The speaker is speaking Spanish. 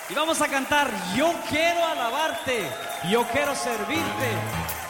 Y vamos a cantar: yo quiero alabarte, yo quiero servirte.